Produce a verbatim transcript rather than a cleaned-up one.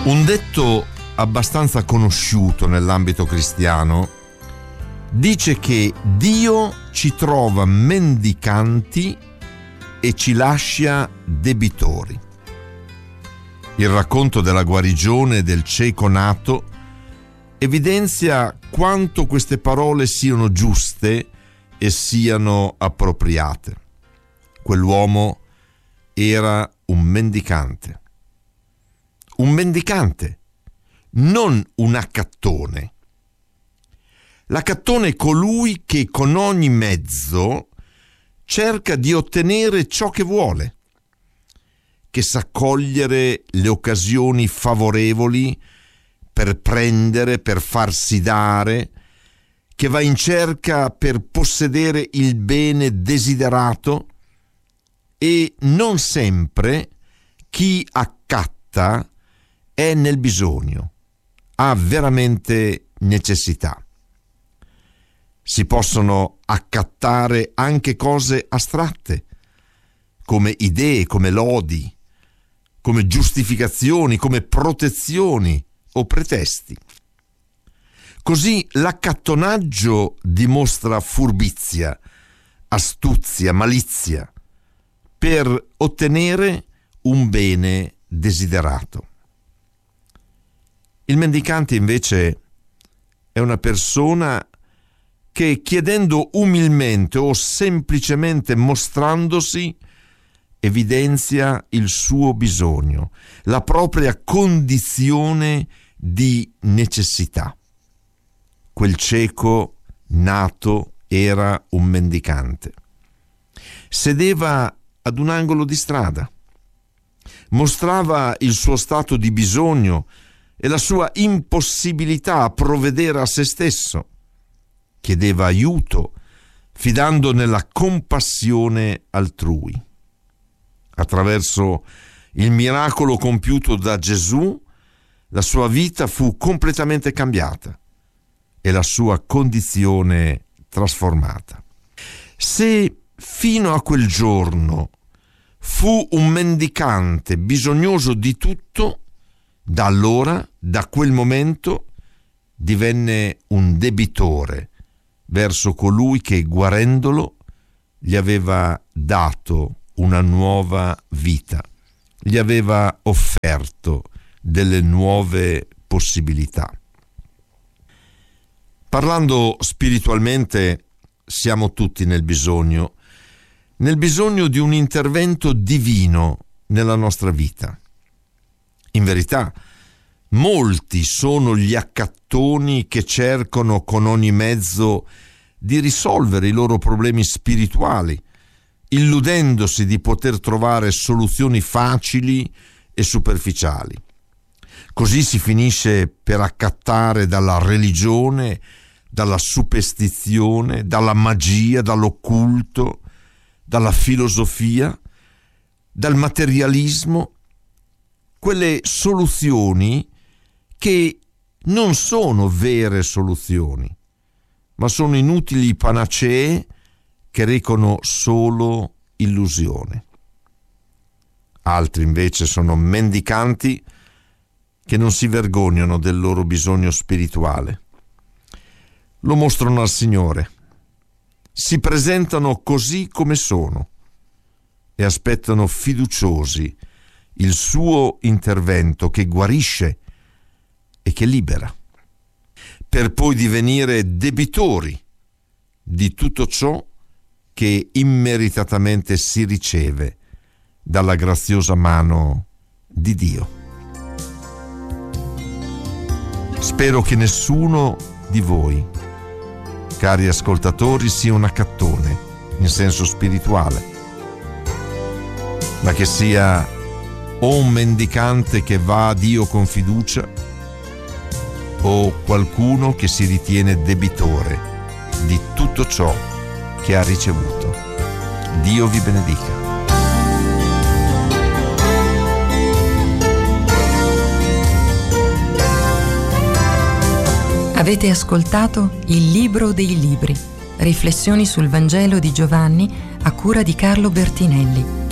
Un detto abbastanza conosciuto nell'ambito cristiano dice che Dio ci trova mendicanti e ci lascia debitori. Il racconto della guarigione del cieco nato evidenzia quanto queste parole siano giuste e siano appropriate. Quell'uomo era un mendicante. Un mendicante, non un accattone. L'accattone è colui che con ogni mezzo cerca di ottenere ciò che vuole, che sa cogliere le occasioni favorevoli per prendere, per farsi dare, che va in cerca per possedere il bene desiderato, e non sempre chi accatta è nel bisogno, ha veramente necessità. Si possono accattare anche cose astratte, come idee, come lodi, come giustificazioni, come protezioni o pretesti. Così l'accattonaggio dimostra furbizia, astuzia, malizia per ottenere un bene desiderato. Il mendicante invece è una persona che, chiedendo umilmente o semplicemente mostrandosi, evidenzia il suo bisogno, la propria condizione di necessità. Quel cieco nato era un mendicante. Sedeva ad un angolo di strada, mostrava il suo stato di bisogno e la sua impossibilità a provvedere a se stesso. Chiedeva aiuto, fidando nella compassione altrui. Attraverso il miracolo compiuto da Gesù, la sua vita fu completamente cambiata e la sua condizione trasformata. Se fino a quel giorno fu un mendicante bisognoso di tutto, da allora, da quel momento, divenne un debitore verso colui che, guarendolo, gli aveva dato una nuova vita, gli aveva offerto delle nuove possibilità. Parlando spiritualmente, siamo tutti nel bisogno, nel bisogno di un intervento divino nella nostra vita. In verità, molti sono gli accattoni che cercano con ogni mezzo di risolvere i loro problemi spirituali, illudendosi di poter trovare soluzioni facili e superficiali. Così si finisce per accattare dalla religione, dalla superstizione, dalla magia, dall'occulto, dalla filosofia, dal materialismo, quelle soluzioni che non sono vere soluzioni, ma sono inutili panacee che recano solo illusione. Altri invece sono mendicanti che non si vergognano del loro bisogno spirituale. Lo mostrano al Signore, si presentano così come sono e aspettano fiduciosi il suo intervento che guarisce e che libera, per poi divenire debitori di tutto ciò che immeritatamente si riceve dalla graziosa mano di Dio. Spero che nessuno di voi, cari ascoltatori, sia un accattone in senso spirituale, ma che sia o un mendicante che va a Dio con fiducia, o qualcuno che si ritiene debitore di tutto ciò che ha ricevuto. Dio vi benedica. Avete ascoltato Il Libro dei Libri, riflessioni sul Vangelo di Giovanni a cura di Carlo Bertinelli.